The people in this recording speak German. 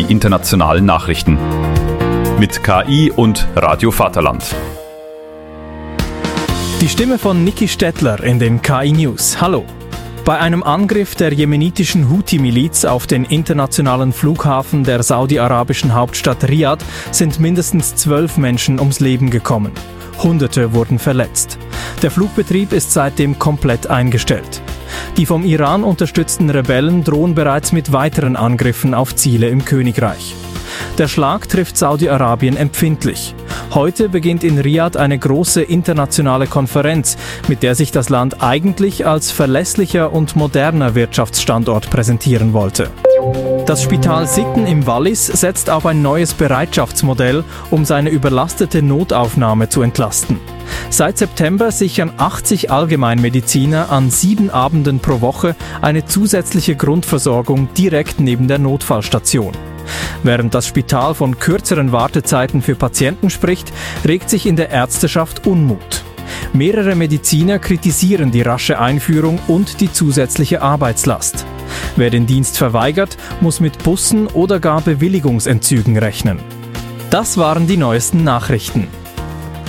die internationalen Nachrichten. Mit KI und Radio Vaterland. Die Stimme von Niki Stettler in den KI News. Hallo. Bei einem Angriff der jemenitischen Houthi-Miliz auf den internationalen Flughafen der saudi-arabischen Hauptstadt Riad sind mindestens 12 Menschen ums Leben gekommen. Hunderte wurden verletzt. Der Flugbetrieb ist seitdem komplett eingestellt. Die vom Iran unterstützten Rebellen drohen bereits mit weiteren Angriffen auf Ziele im Königreich. Der Schlag trifft Saudi-Arabien empfindlich. Heute beginnt in Riad eine große internationale Konferenz, mit der sich das Land eigentlich als verlässlicher und moderner Wirtschaftsstandort präsentieren wollte. Das Spital Sitten im Wallis setzt auf ein neues Bereitschaftsmodell, um seine überlastete Notaufnahme zu entlasten. Seit September sichern 80 Allgemeinmediziner an 7 Abenden pro Woche eine zusätzliche Grundversorgung direkt neben der Notfallstation. Während das Spital von kürzeren Wartezeiten für Patienten spricht, regt sich in der Ärzteschaft Unmut. Mehrere Mediziner kritisieren die rasche Einführung und die zusätzliche Arbeitslast. Wer den Dienst verweigert, muss mit Bussen oder gar Bewilligungsentzügen rechnen. Das waren die neuesten Nachrichten.